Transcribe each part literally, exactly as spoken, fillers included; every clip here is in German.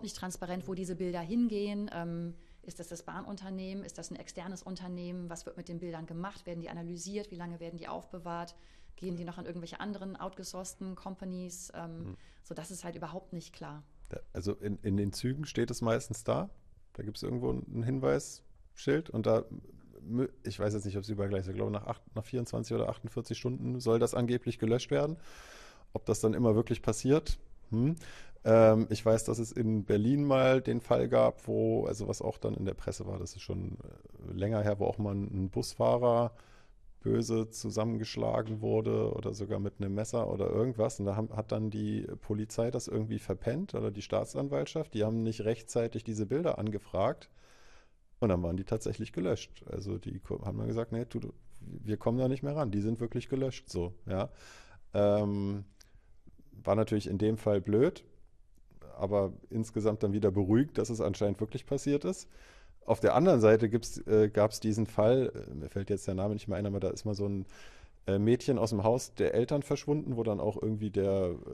nicht transparent, wo diese Bilder hingehen. Ähm, ist das das Bahnunternehmen? Ist das ein externes Unternehmen? Was wird mit den Bildern gemacht? Werden die analysiert? Wie lange werden die aufbewahrt? Gehen die noch an irgendwelche anderen outgesourcten Companies? Ähm, mhm. So, das ist halt überhaupt nicht klar. Also in, in den Zügen steht es meistens da. Da gibt es irgendwo ein Hinweisschild und da, ich weiß jetzt nicht, ob es überall gleich ist, ich glaube nach, acht, nach vierundzwanzig oder achtundvierzig Stunden soll das angeblich gelöscht werden. Ob das dann immer wirklich passiert? Hm. Ähm, ich weiß, dass es in Berlin mal den Fall gab, wo, also was auch dann in der Presse war, das ist schon länger her, wo auch mal ein Busfahrer böse zusammengeschlagen wurde oder sogar mit einem Messer oder irgendwas. Und da haben, hat dann die Polizei das irgendwie verpennt oder die Staatsanwaltschaft. Die haben nicht rechtzeitig diese Bilder angefragt und dann waren die tatsächlich gelöscht. Also die haben dann gesagt, nee, tu, wir kommen da nicht mehr ran. Die sind wirklich gelöscht. So, ja. Ähm, war natürlich in dem Fall blöd, aber insgesamt dann wieder beruhigt, dass es anscheinend wirklich passiert ist. Auf der anderen Seite äh, gab es diesen Fall, äh, mir fällt jetzt der Name nicht mehr ein, aber da ist mal so ein äh, Mädchen aus dem Haus der Eltern verschwunden, wo dann auch irgendwie der äh,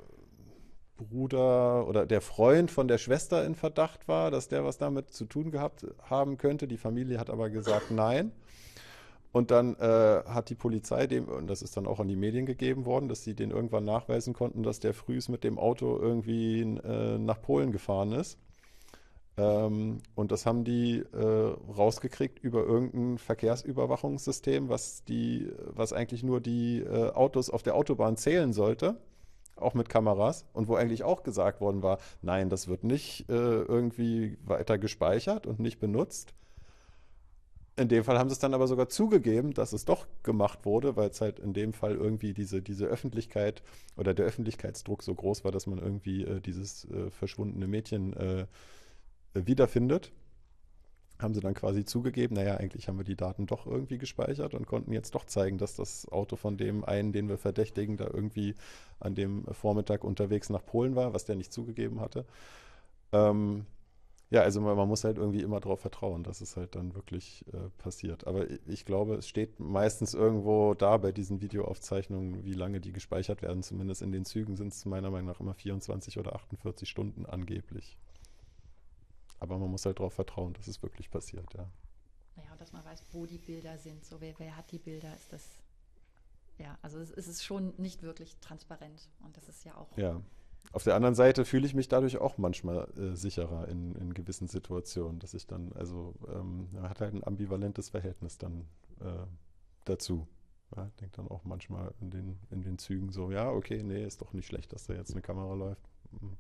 Bruder oder der Freund von der Schwester in Verdacht war, dass der was damit zu tun gehabt haben könnte. Die Familie hat aber gesagt, nein. Und dann äh, hat die Polizei dem, und das ist dann auch an die Medien gegeben worden, dass sie den irgendwann nachweisen konnten, dass der frühs mit dem Auto irgendwie äh, nach Polen gefahren ist. Ähm, und das haben die äh, rausgekriegt über irgendein Verkehrsüberwachungssystem, was die, was eigentlich nur die äh, Autos auf der Autobahn zählen sollte, auch mit Kameras, und wo eigentlich auch gesagt worden war, nein, das wird nicht äh, irgendwie weiter gespeichert und nicht benutzt. In dem Fall haben sie es dann aber sogar zugegeben, dass es doch gemacht wurde, weil es halt in dem Fall irgendwie diese, diese Öffentlichkeit oder der Öffentlichkeitsdruck so groß war, dass man irgendwie äh, dieses äh, verschwundene Mädchen äh, wiederfindet, haben sie dann quasi zugegeben, naja, eigentlich haben wir die Daten doch irgendwie gespeichert und konnten jetzt doch zeigen, dass das Auto von dem einen, den wir verdächtigen, da irgendwie an dem Vormittag unterwegs nach Polen war, was der nicht zugegeben hatte. Ähm, ja, also man, man muss halt irgendwie immer darauf vertrauen, dass es halt dann wirklich äh, passiert. Aber ich, ich glaube, es steht meistens irgendwo da bei diesen Videoaufzeichnungen, wie lange die gespeichert werden. Zumindest in den Zügen sind es meiner Meinung nach immer vierundzwanzig oder achtundvierzig Stunden angeblich. Aber man muss halt darauf vertrauen, dass es wirklich passiert, ja. Naja, und dass man weiß, wo die Bilder sind. So, wer, wer hat die Bilder, ist das, ja, also es, es ist schon nicht wirklich transparent. Und das ist ja auch... Ja, auf der anderen Seite fühle ich mich dadurch auch manchmal äh, sicherer in, in gewissen Situationen, dass ich dann, also ähm, man hat halt ein ambivalentes Verhältnis dann äh, dazu. Ja, ich denke dann auch manchmal in den, in den Zügen so, ja, okay, nee, ist doch nicht schlecht, dass da jetzt eine Kamera läuft. Mhm.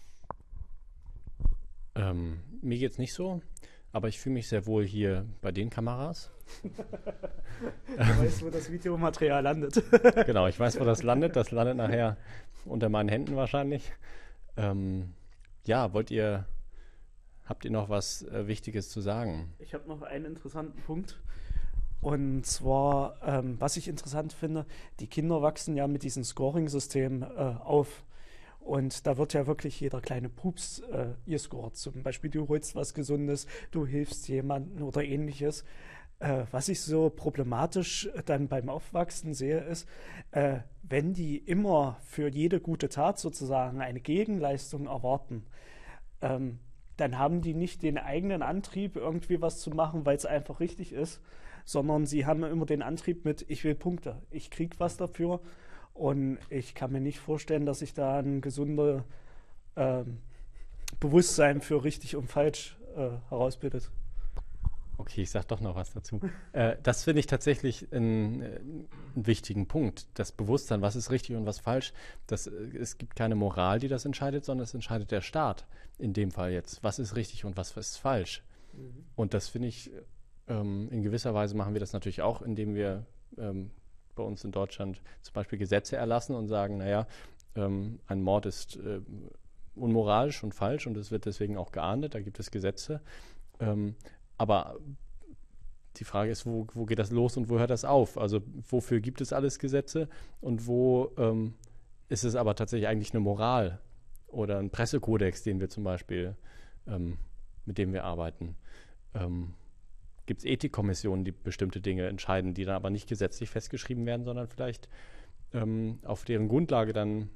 Ähm, mir geht's nicht so, aber ich fühle mich sehr wohl hier bei den Kameras. Du weißt, wo das Videomaterial landet. Genau, ich weiß, wo das landet. Das landet nachher unter meinen Händen wahrscheinlich. Ähm, ja, wollt ihr, habt ihr noch was äh, Wichtiges zu sagen? Ich habe noch einen interessanten Punkt. Und zwar, ähm, was ich interessant finde, die Kinder wachsen ja mit diesem Scoring-System äh, auf. Und da wird ja wirklich jeder kleine Pups äh, gescored. Zum Beispiel, du holst was Gesundes, du hilfst jemandem oder ähnliches. Äh, was ich so problematisch dann beim Aufwachsen sehe, ist, äh, wenn die immer für jede gute Tat sozusagen eine Gegenleistung erwarten, ähm, dann haben die nicht den eigenen Antrieb, irgendwie was zu machen, weil es einfach richtig ist, sondern sie haben immer den Antrieb mit, ich will Punkte, ich krieg was dafür. Und ich kann mir nicht vorstellen, dass sich da ein gesunder ähm, Bewusstsein für richtig und falsch äh, herausbildet. Okay, ich sage doch noch was dazu. äh, das finde ich tatsächlich einen, einen wichtigen Punkt. Das Bewusstsein, was ist richtig und was falsch. Das, es gibt keine Moral, die das entscheidet, sondern es entscheidet der Staat. In dem Fall jetzt, was ist richtig und was ist falsch. Mhm. Und das finde ich, ähm, in gewisser Weise machen wir das natürlich auch, indem wir ähm, bei uns in Deutschland zum Beispiel Gesetze erlassen und sagen, naja, ähm, ein Mord ist äh, unmoralisch und falsch und es wird deswegen auch geahndet, da gibt es Gesetze. Ähm, aber die Frage ist, wo, wo geht das los und wo hört das auf? Also wofür gibt es alles Gesetze und wo ähm, ist es aber tatsächlich eigentlich eine Moral oder ein Pressekodex, den wir zum Beispiel, ähm, mit dem wir arbeiten? Ähm, Gibt es Ethikkommissionen, die bestimmte Dinge entscheiden, die dann aber nicht gesetzlich festgeschrieben werden, sondern vielleicht ähm, auf deren Grundlage dann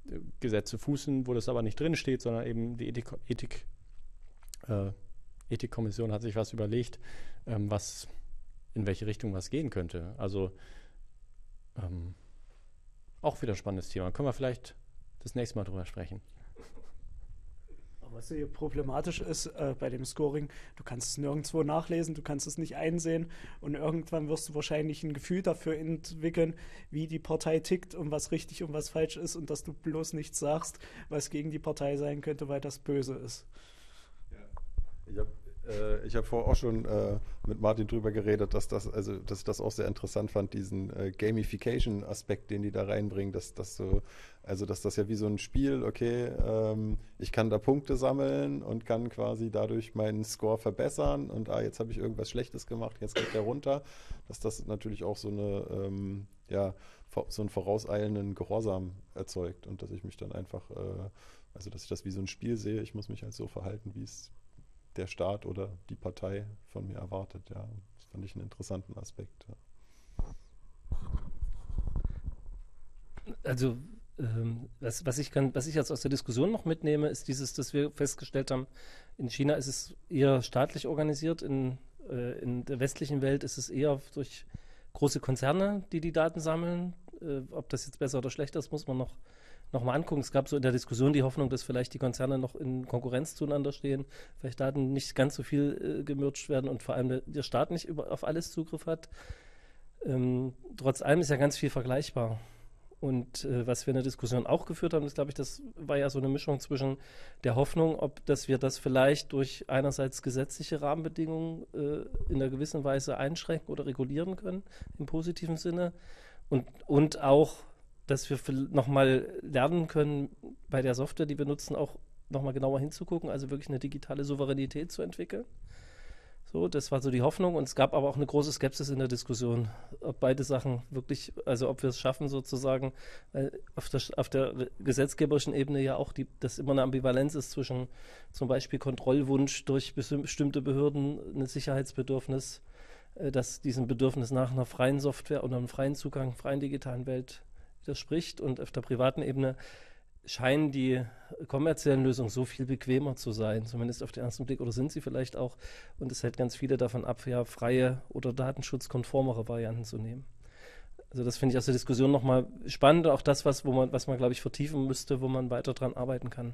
Gesetze fußen, wo das aber nicht drin steht, sondern eben die Ethik, Ethik, äh, Ethikkommission hat sich was überlegt, ähm, was in welche Richtung was gehen könnte. Also ähm, auch wieder ein spannendes Thema. Können wir vielleicht das nächste Mal drüber sprechen. Was hier problematisch ist äh, bei dem Scoring, du kannst es nirgendwo nachlesen, du kannst es nicht einsehen und irgendwann wirst du wahrscheinlich ein Gefühl dafür entwickeln, wie die Partei tickt und was richtig und was falsch ist und dass du bloß nichts sagst, was gegen die Partei sein könnte, weil das böse ist. Ja. Ich habe äh, ich hab vorher auch schon äh, mit Martin drüber geredet, dass, das, also, dass ich das auch sehr interessant fand, diesen äh, Gamification-Aspekt, den die da reinbringen, dass das so, also dass das ja wie so ein Spiel, okay, ähm, ich kann da Punkte sammeln und kann quasi dadurch meinen Score verbessern und ah, jetzt habe ich irgendwas Schlechtes gemacht, jetzt geht der runter, dass das natürlich auch so eine, ähm, ja, so einen vorauseilenden Gehorsam erzeugt und dass ich mich dann einfach, äh, also dass ich das wie so ein Spiel sehe, ich muss mich halt so verhalten, wie es der Staat oder die Partei von mir erwartet, ja. Das fand ich einen interessanten Aspekt. Ja. Also ähm, was, was, ich kann, was ich jetzt aus der Diskussion noch mitnehme, ist dieses, dass wir festgestellt haben, in China ist es eher staatlich organisiert, in, äh, in der westlichen Welt ist es eher durch große Konzerne, die die Daten sammeln. Äh, ob das jetzt besser oder schlechter ist, muss man noch noch mal angucken. Es gab so in der Diskussion die Hoffnung, dass vielleicht die Konzerne noch in Konkurrenz zueinander stehen, vielleicht Daten nicht ganz so viel äh, gemerged werden und vor allem der, der Staat nicht über, auf alles Zugriff hat. Ähm, trotz allem ist ja ganz viel vergleichbar. Und äh, was wir in der Diskussion auch geführt haben, ist, glaube ich, das war ja so eine Mischung zwischen der Hoffnung, ob dass wir das vielleicht durch einerseits gesetzliche Rahmenbedingungen äh, in einer gewissen Weise einschränken oder regulieren können, im positiven Sinne, und, und auch dass wir nochmal lernen können, bei der Software, die wir nutzen, auch nochmal genauer hinzugucken, also wirklich eine digitale Souveränität zu entwickeln. So, das war so die Hoffnung und es gab aber auch eine große Skepsis in der Diskussion, ob beide Sachen wirklich, also ob wir es schaffen sozusagen, weil auf der, auf der gesetzgeberischen Ebene ja auch die, das immer eine Ambivalenz ist zwischen zum Beispiel Kontrollwunsch durch bestimmte Behörden, ein Sicherheitsbedürfnis, das diesem Bedürfnis nach einer freien Software oder einem freien Zugang, freien digitalen Welt widerspricht, und auf der privaten Ebene scheinen die kommerziellen Lösungen so viel bequemer zu sein, zumindest auf den ersten Blick, oder sind sie vielleicht auch, und es hält ganz viele davon ab, ja, freie oder datenschutzkonformere Varianten zu nehmen. Also das finde ich aus der Diskussion nochmal spannend, auch das, was, wo man, was man, glaube ich, vertiefen müsste, wo man weiter dran arbeiten kann.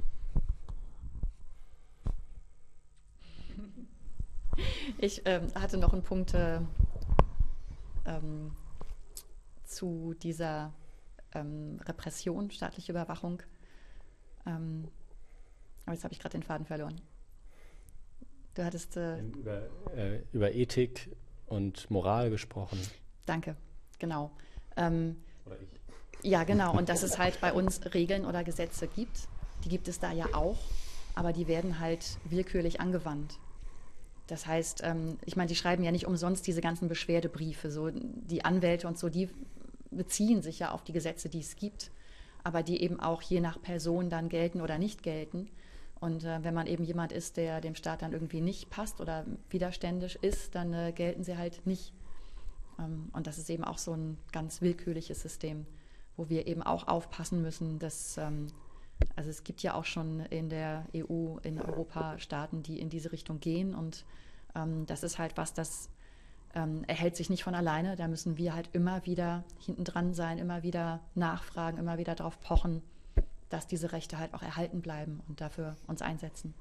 Ich ähm, hatte noch einen Punkt äh, ähm, zu dieser ähm, Repression, staatliche Überwachung. Ähm, aber jetzt habe ich gerade den Faden verloren. Du hattest... Äh, über, äh, über Ethik und Moral gesprochen. Danke, genau. Ähm, Oder ich. Ja, genau. Und dass es halt bei uns Regeln oder Gesetze gibt. Die gibt es da ja auch, aber die werden halt willkürlich angewandt. Das heißt, ähm, ich meine, die schreiben ja nicht umsonst diese ganzen Beschwerdebriefe. So, die Anwälte und so, die beziehen sich ja auf die Gesetze, die es gibt, aber die eben auch je nach Person dann gelten oder nicht gelten. Und äh, wenn man eben jemand ist, der dem Staat dann irgendwie nicht passt oder widerständisch ist, dann äh, gelten sie halt nicht. Ähm, und das ist eben auch so ein ganz willkürliches System, wo wir eben auch aufpassen müssen, dass, ähm, also es gibt ja auch schon in der E U, in Europa Staaten, die in diese Richtung gehen, und ähm, das ist halt was, das ähm, erhält sich nicht von alleine. Da müssen wir halt immer wieder hinten dran sein, immer wieder nachfragen, immer wieder darauf pochen, dass diese Rechte halt auch erhalten bleiben und dafür uns einsetzen.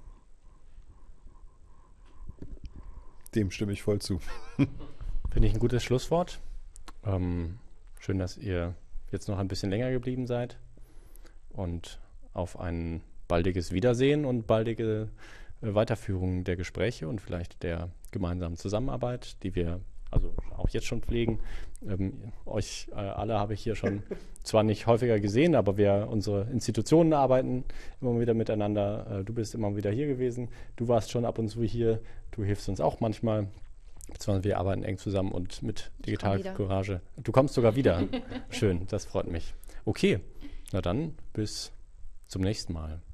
Dem stimme ich voll zu. Finde ich ein gutes Schlusswort. Ähm, schön, dass ihr jetzt noch ein bisschen länger geblieben seid und auf ein baldiges Wiedersehen und baldige äh, Weiterführung der Gespräche und vielleicht der gemeinsamen Zusammenarbeit, die wir also auch jetzt schon pflegen. Ähm, euch äh, alle habe ich hier schon zwar nicht häufiger gesehen, aber wir, unsere Institutionen arbeiten immer wieder miteinander. Äh, du bist immer wieder hier gewesen. Du warst schon ab und zu hier. Du hilfst uns auch manchmal. Beziehungsweise wir arbeiten eng zusammen und mit Digital Courage. Du kommst sogar wieder. Schön, das freut mich. Okay, na dann bis zum nächsten Mal.